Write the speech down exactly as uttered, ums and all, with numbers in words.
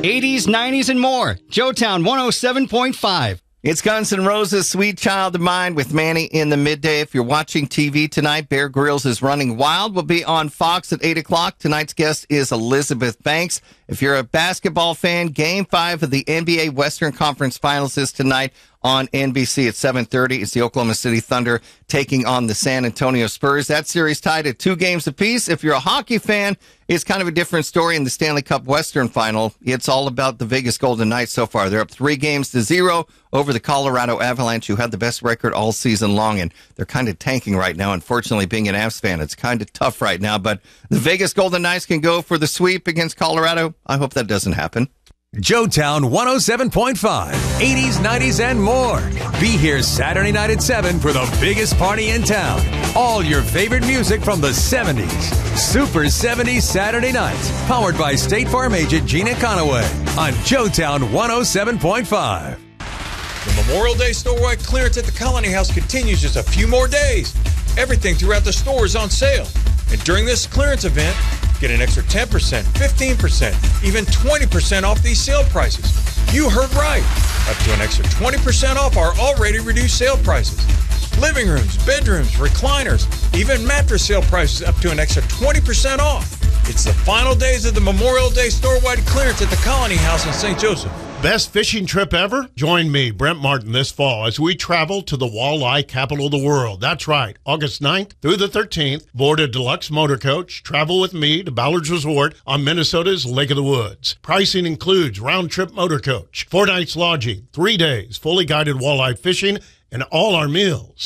eighties, nineties, and more. Joetown one oh seven point five. It's Guns N' Roses' Sweet Child of Mine with Manny in the midday. If you're watching T V tonight, Bear Grylls is Running Wild. Will be on Fox at eight o'clock. Tonight's guest is Elizabeth Banks. If you're a basketball fan, Game five of the N B A Western Conference Finals is tonight on N B C at seven thirty. It's the Oklahoma City Thunder taking on the San Antonio Spurs. That series tied at two games apiece. If you're a hockey fan, it's kind of a different story in the Stanley Cup Western Final. It's all about the Vegas Golden Knights so far. They're up three games to zero over the Colorado Avalanche, who had the best record all season long, and they're kind of tanking right now. Unfortunately, being an Avs fan, it's kind of tough right now, but the Vegas Golden Knights can go for the sweep against Colorado. I hope that doesn't happen. Joetown one oh seven point five, eighties, nineties, and more. Be here Saturday night at seven for the biggest party in town. All your favorite music from the seventies. Super seventies Saturday nights. Powered by State Farm agent Gina Conaway on Joetown one oh seven point five. The Memorial Day store-wide clearance at the Colony House continues just a few more days. Everything throughout the store is on sale. And during this clearance event, get an extra ten percent, fifteen percent, even twenty percent off these sale prices. You heard right. Up to an extra twenty percent off our already reduced sale prices. Living rooms, bedrooms, recliners, even mattress sale prices up to an extra twenty percent off. It's the final days of the Memorial Day store-wide clearance at the Colony House in Saint Joseph. Best fishing trip ever? Join me, Brent Martin, this fall as we travel to the walleye capital of the world. That's right, August ninth through the thirteenth. Board a deluxe motor coach. Travel with me to Ballard's Resort on Minnesota's Lake of the Woods. Pricing includes round-trip motor coach, four nights lodging, three days, fully guided walleye fishing, and all our meals.